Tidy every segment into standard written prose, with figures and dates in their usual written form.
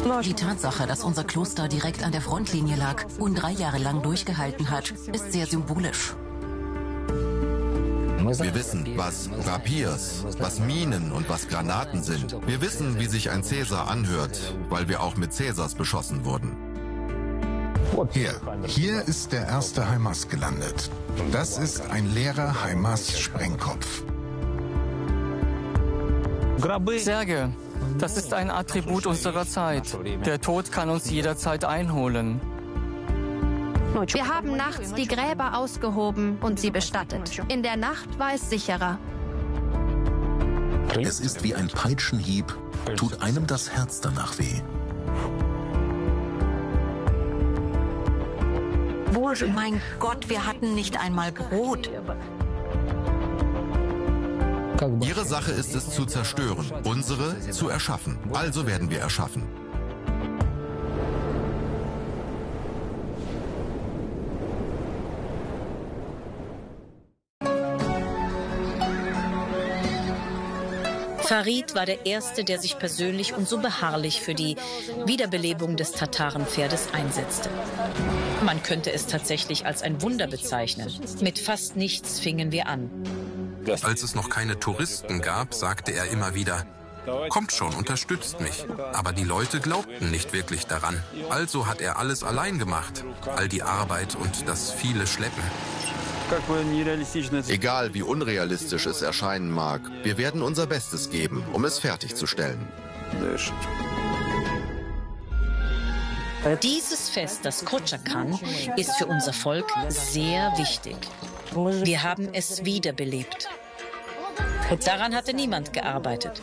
Die Tatsache, dass unser Kloster direkt an der Frontlinie lag und 3 Jahre lang durchgehalten hat, ist sehr symbolisch. Wir wissen, was Rapiers, was Minen und was Granaten sind. Wir wissen, wie sich ein Cäsar anhört, weil wir auch mit Cäsars beschossen wurden. Hier ist der erste HIMARS gelandet. Das ist ein leerer HIMARS-Sprengkopf. Särge, das ist ein Attribut unserer Zeit. Der Tod kann uns jederzeit einholen. Wir haben nachts die Gräber ausgehoben und sie bestattet. In der Nacht war es sicherer. Es ist wie ein Peitschenhieb, tut einem das Herz danach weh. Mein Gott, wir hatten nicht einmal Brot. Ihre Sache ist es zu zerstören, unsere zu erschaffen. Also werden wir erschaffen. Farid war der Erste, der sich persönlich und so beharrlich für die Wiederbelebung des Tatarenpferdes einsetzte. Man könnte es tatsächlich als ein Wunder bezeichnen. Mit fast nichts fingen wir an. Als es noch keine Touristen gab, sagte er immer wieder: Kommt schon, unterstützt mich. Aber die Leute glaubten nicht wirklich daran. Also hat er alles allein gemacht. All die Arbeit und das viele Schleppen. Egal wie unrealistisch es erscheinen mag, wir werden unser Bestes geben, um es fertigzustellen. Dieses Fest, das Kochakan, ist für unser Volk sehr wichtig. Wir haben es wiederbelebt. Daran hatte niemand gearbeitet.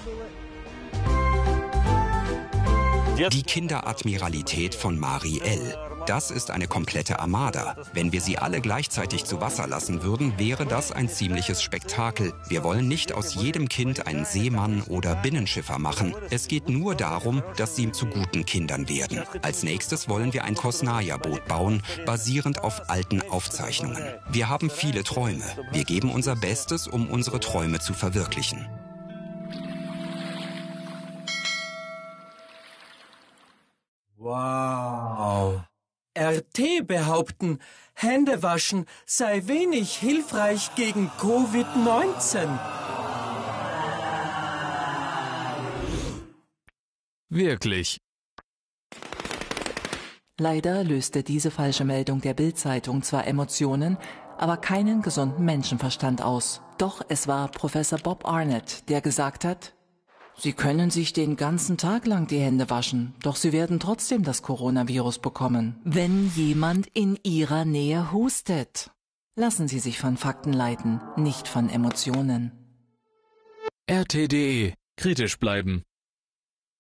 Die Kinderadmiralität von Mariel. Das ist eine komplette Armada. Wenn wir sie alle gleichzeitig zu Wasser lassen würden, wäre das ein ziemliches Spektakel. Wir wollen nicht aus jedem Kind einen Seemann oder Binnenschiffer machen. Es geht nur darum, dass sie zu guten Kindern werden. Als nächstes wollen wir ein Kosnaja-Boot bauen, basierend auf alten Aufzeichnungen. Wir haben viele Träume. Wir geben unser Bestes, um unsere Träume zu verwirklichen. Wow. RT behaupten, Händewaschen sei wenig hilfreich gegen Covid-19. Wirklich. Leider löste diese falsche Meldung der Bild-Zeitung zwar Emotionen, aber keinen gesunden Menschenverstand aus. Doch es war Professor Bob Arnett, der gesagt hat: Sie können sich den ganzen Tag lang die Hände waschen, doch Sie werden trotzdem das Coronavirus bekommen, wenn jemand in Ihrer Nähe hustet. Lassen Sie sich von Fakten leiten, nicht von Emotionen. RT.de. Kritisch bleiben.